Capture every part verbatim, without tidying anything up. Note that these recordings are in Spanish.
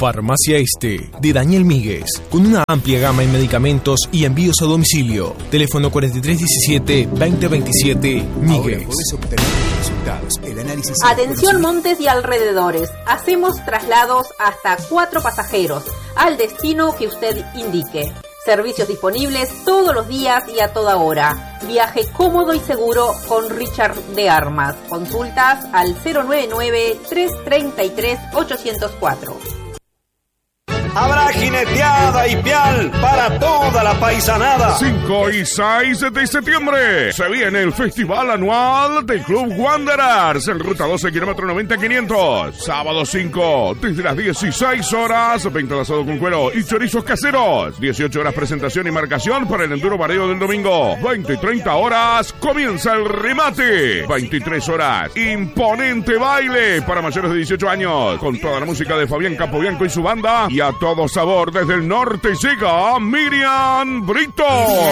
Farmacia Este, de Daniel Míguez, con una amplia gama en medicamentos y envíos a domicilio. Teléfono cuatro tres uno siete, dos cero dos siete, Míguez. Atención Montes y alrededores. Hacemos traslados hasta cuatro pasajeros al destino que usted indique. Servicios disponibles todos los días y a toda hora. Viaje cómodo y seguro con Richard de Armas. Consultas al cero nueve nueve, tres tres tres, ocho cero cuatro. Habrá jineteada y pial para toda la paisanada. cinco y seis de septiembre se viene el festival anual del Club Wanderers en ruta doce, kilómetro noventa quinientos. Sábado cinco, desde las dieciséis horas, venta de asado con cuero y chorizos caseros. dieciocho horas presentación y marcación para el enduro barrio del domingo. veinte y treinta horas comienza el remate. veintitrés horas, imponente baile para mayores de dieciocho años. Con toda la música de Fabián Capobianco y su banda. Y a todo sabor desde el norte llega Miriam Brito.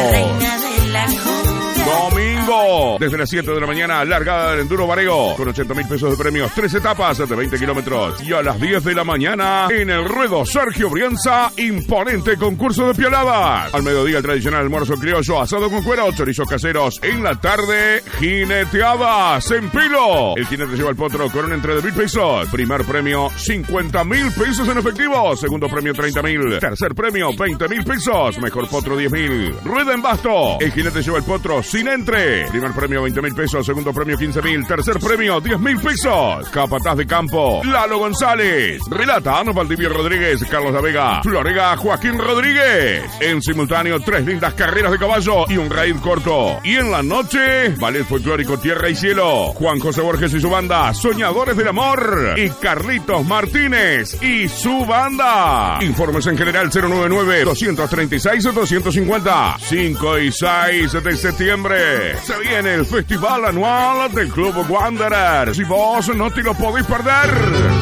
Domingo, desde las siete de la mañana, largada del enduro Varego, con ochenta mil pesos de premios, tres etapas de veinte kilómetros. Y a las diez de la mañana, en el ruedo Sergio Brianza, imponente concurso de pioladas. Al mediodía, el tradicional almuerzo criollo, asado con cuero, chorizos caseros. En la tarde, jineteadas en Pilo. El jinete lleva el potro con un entre de mil pesos. Primer premio, cincuenta mil pesos en efectivo. Segundo premio, treinta mil. Tercer premio, veinte mil pesos. Mejor potro, diez mil. Rueda en basto. El jinete lleva el potro sin entre. Primer premio, veinte mil pesos. Segundo premio, quince mil. Tercer premio, diez mil pesos. Capataz de campo, Lalo González. Relatan Valdivia Rodríguez, Carlos La Vega, Florega, Joaquín Rodríguez. En simultáneo, tres lindas carreras de caballo y un raid corto. Y en la noche, ballet folclórico Tierra y Cielo. Juan José Borges y su banda, Soñadores del Amor. Y Carlitos Martínez y su banda. Informes en general cero nueve nueve, dos tres seis, dos cinco cero. cinco y seis de septiembre se viene el festival anual del Club Wanderers y vos no te lo podéis perder.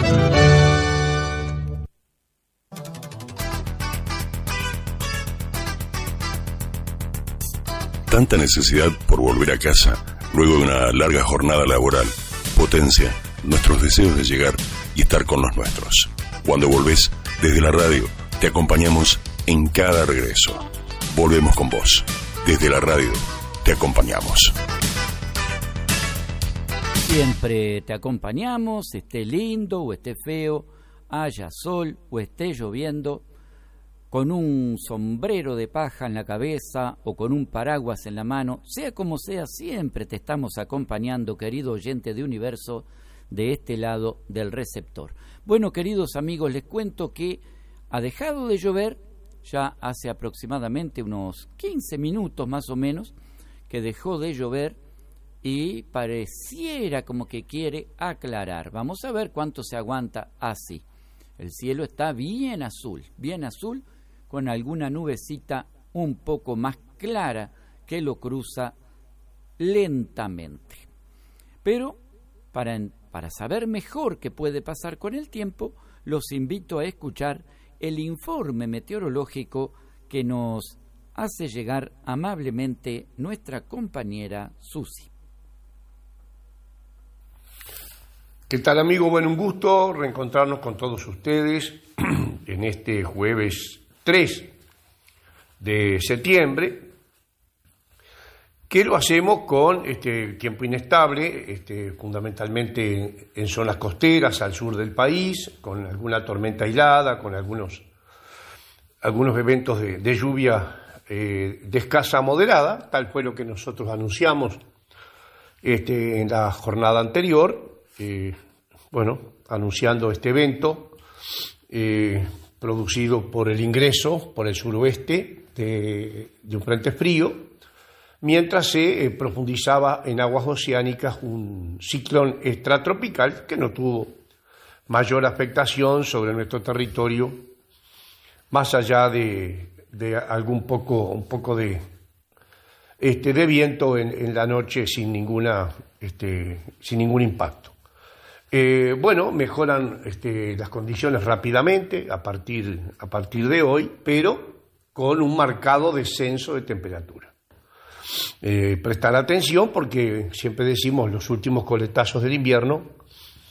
Tanta necesidad por volver a casa luego de una larga jornada laboral potencia nuestros deseos de llegar y estar con los nuestros. Cuando volvés, desde la radio te acompañamos en cada regreso. Volvemos con vos. Desde la radio te acompañamos. Siempre te acompañamos, esté lindo o esté feo, haya sol o esté lloviendo, con un sombrero de paja en la cabeza o con un paraguas en la mano, sea como sea, siempre te estamos acompañando, querido oyente de Universo, de este lado del receptor. Bueno, queridos amigos, les cuento que ha dejado de llover, ya hace aproximadamente unos quince minutos más o menos, que dejó de llover y pareciera como que quiere aclarar. Vamos a ver cuánto se aguanta así. El cielo está bien azul, bien azul, con alguna nubecita un poco más clara que lo cruza lentamente. Pero para, para saber mejor qué puede pasar con el tiempo, los invito a escuchar el informe meteorológico que nos hace llegar amablemente nuestra compañera Susi. ¿Qué tal, amigo? Bueno, un gusto reencontrarnos con todos ustedes en este jueves tres de septiembre, que lo hacemos con este tiempo inestable, este, fundamentalmente en zonas costeras al sur del país, con alguna tormenta aislada, con algunos, algunos eventos de, de lluvia eh, de escasa a moderada. Tal fue lo que nosotros anunciamos este, en la jornada anterior, eh, bueno, anunciando este evento eh, producido por el ingreso por el suroeste de, de un frente frío, mientras se eh, profundizaba en aguas oceánicas un ciclón extratropical que no tuvo mayor afectación sobre nuestro territorio, más allá de, de algún poco, un poco de, este, de viento en, en la noche sin, ninguna, este, sin ningún impacto. Eh, bueno, mejoran este, las condiciones rápidamente a partir, a partir de hoy, pero con un marcado descenso de temperatura. Eh, prestar atención porque siempre decimos los últimos coletazos del invierno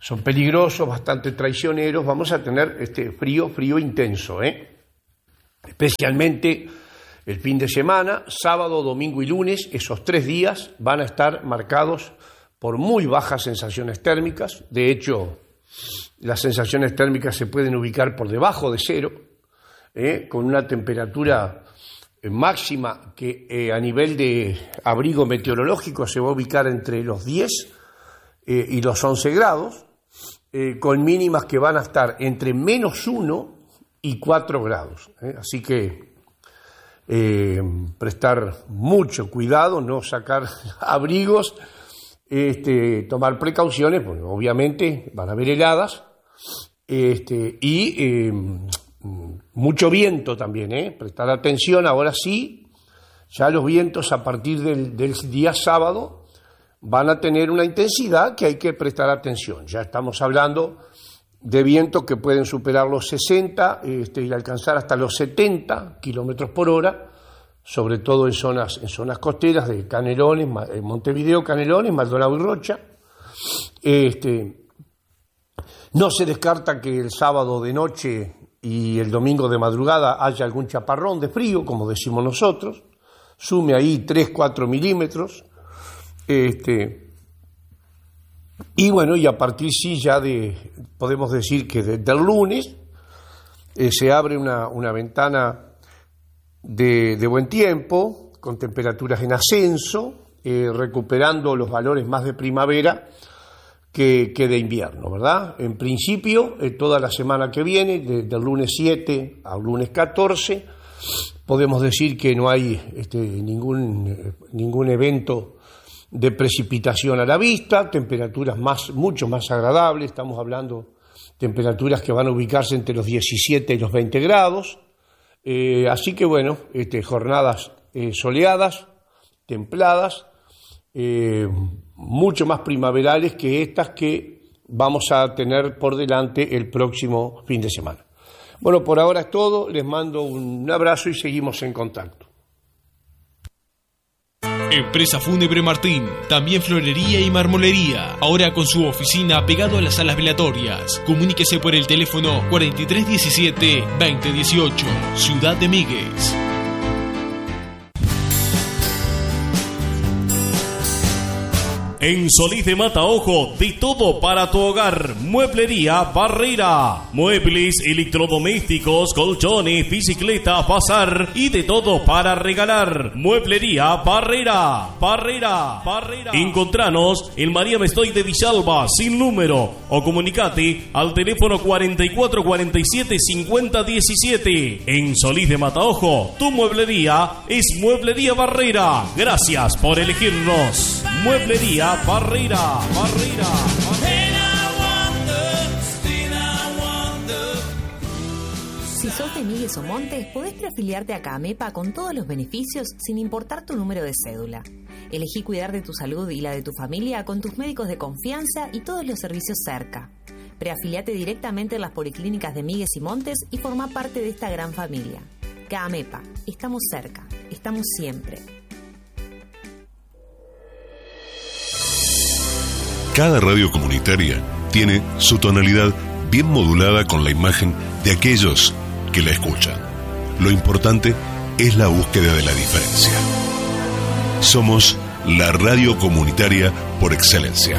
son peligrosos, bastante traicioneros. Vamos a tener este frío, frío intenso, ¿eh? Especialmente el fin de semana, sábado, domingo y lunes. Esos tres días van a estar marcados por muy bajas sensaciones térmicas. De hecho, las sensaciones térmicas se pueden ubicar por debajo de cero, ¿eh? Con una temperatura máxima que eh, a nivel de abrigo meteorológico se va a ubicar entre los diez eh, y los once grados, eh, con mínimas que van a estar entre menos uno y cuatro grados. ¿eh? Así que eh, prestar mucho cuidado, no sacar abrigos, este, tomar precauciones, porque obviamente van a haber heladas, este, y eh, mucho viento también, ¿eh? Prestar atención. Ahora sí, ya los vientos a partir del, del día sábado van a tener una intensidad que hay que prestar atención. Ya estamos hablando de vientos que pueden superar los sesenta este, y alcanzar hasta los setenta kilómetros por hora, sobre todo en zonas, en zonas costeras de Canelones, Montevideo, Canelones, Maldonado y Rocha. Este, no se descarta que el sábado de noche y el domingo de madrugada haya algún chaparrón de frío, como decimos nosotros, sume ahí tres, cuatro milímetros, este, y bueno, y a partir sí ya de, podemos decir que desde el lunes eh, se abre una, una ventana de, de buen tiempo, con temperaturas en ascenso, eh, recuperando los valores más de primavera Que, que de invierno, ¿verdad? En principio, eh, toda la semana que viene, desde de el lunes siete al lunes catorce, podemos decir que no hay este, ningún, eh, ningún evento de precipitación a la vista, temperaturas más, mucho más agradables. Estamos hablando de temperaturas que van a ubicarse entre los diecisiete y los veinte grados, eh, así que bueno, este, jornadas eh, soleadas, templadas, eh, mucho más primaverales que estas que vamos a tener por delante el próximo fin de semana. Bueno, por ahora es todo, les mando un abrazo y seguimos en contacto. Empresa Fúnebre Martín, también florería y marmolería, ahora con su oficina pegado a las salas velatorias. Comuníquese por el teléfono cuarenta y tres diecisiete veinte dieciocho, Ciudad de Míguez. En Solís de Mataojo, de todo para tu hogar. Mueblería Barrera. Muebles, electrodomésticos, colchones, bicicletas, bazar y de todo para regalar. Mueblería Barrera. Barrera. Barrera. Encontranos en María Mestoy de Villalba, sin número. O comunicate al teléfono cuarenta y cuatro cuarenta y siete cincuenta diecisiete. En Solís de Mataojo, tu mueblería es Mueblería Barrera. Gracias por elegirnos. Mueblería Barrera, Barrera, Si sos de Míguez o Montes, podés preafiliarte a CAMEPA con todos los beneficios sin importar tu número de cédula. Elegí cuidar de tu salud y la de tu familia con tus médicos de confianza y todos los servicios cerca. Preafiliate directamente en las policlínicas de Míguez y Montes y forma parte de esta gran familia. CAMEPA, estamos cerca, estamos siempre. Cada radio comunitaria tiene su tonalidad bien modulada con la imagen de aquellos que la escuchan. Lo importante es la búsqueda de la diferencia. Somos la radio comunitaria por excelencia.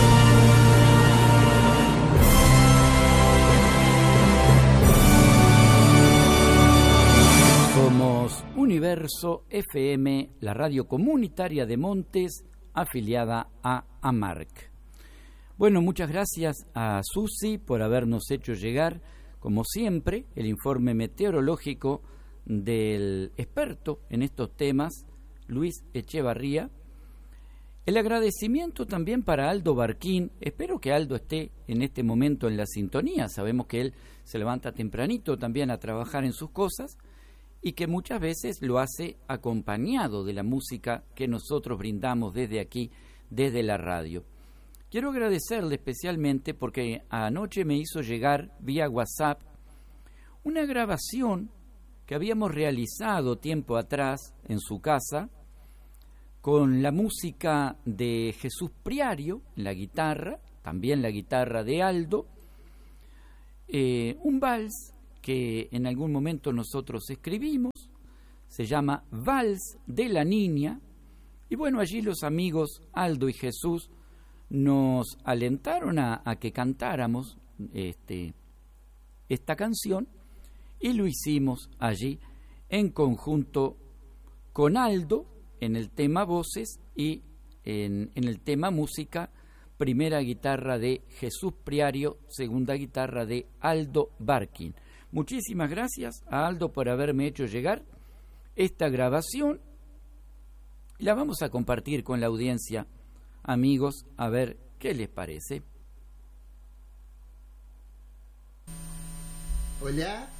Somos Universo F M, la radio comunitaria de Montes, afiliada a AMARC. Bueno, muchas gracias a Susi por habernos hecho llegar, como siempre, el informe meteorológico del experto en estos temas, Luis Echevarría. El agradecimiento también para Aldo Barquín. Espero que Aldo esté en este momento en la sintonía. Sabemos que él se levanta tempranito también a trabajar en sus cosas y que muchas veces lo hace acompañado de la música que nosotros brindamos desde aquí, desde la radio. Quiero agradecerle especialmente porque anoche me hizo llegar vía WhatsApp una grabación que habíamos realizado tiempo atrás en su casa con la música de Jesús Priario en la guitarra, también la guitarra de Aldo, eh, un vals que en algún momento nosotros escribimos, se llama Vals de la Niña, y bueno, allí los amigos Aldo y Jesús nos alentaron a, a que cantáramos este, esta canción, y lo hicimos allí en conjunto con Aldo en el tema voces y en, en el tema música, primera guitarra de Jesús Priario, segunda guitarra de Aldo Barkin. Muchísimas gracias a Aldo por haberme hecho llegar esta grabación. La vamos a compartir con la audiencia, amigos, a ver qué les parece. Hola.